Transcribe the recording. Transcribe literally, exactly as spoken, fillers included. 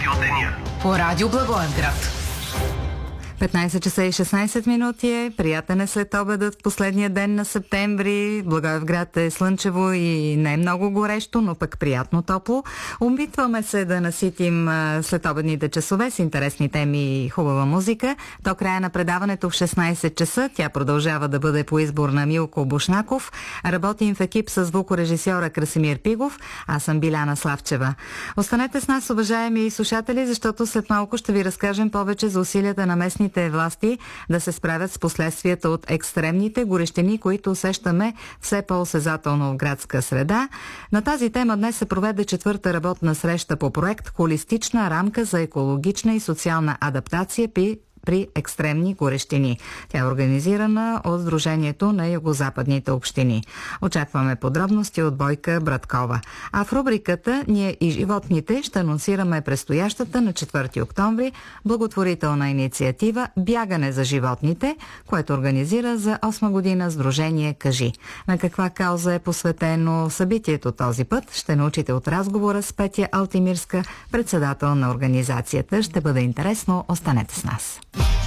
Новости от деня по Радио Благоевград. петнайсет часа и шестнайсет минути е. Приятен е след обедът в последния ден на септември. Благоевград е слънчево и не е много горещо, но пък приятно топло. Опитваме се да наситим след обедните часове с интересни теми и хубава музика. До края на предаването в шестнайсет часа тя продължава да бъде по избор на Милко Бушнаков. Работим в екип с звукорежисьора Красимир Пигов. Аз съм Биляна Славчева. Останете с нас, уважаеми слушатели, защото след малко ще ви разкажем повече за усилията на местните власти да се справят с последствията от екстремните горещини, които усещаме все по-осезателно в градска среда. На тази тема днес се проведе четвърта работна среща по проект "Холистична рамка за екологична и социална адаптация при при екстремни горещини". Тя е организирана от Сдружението на югозападните общини. Очакваме подробности от Бойка Браткова. А в рубриката "Ние и животните" ще анонсираме предстоящата на четвърти октомври благотворителна инициатива "Бягане за животните", което организира за осма година Сдружение "Кажи". На каква кауза е посветено събитието този път, ще научите от разговора с Петя Алтимирска, председател на организацията. Ще бъде интересно, останете с нас.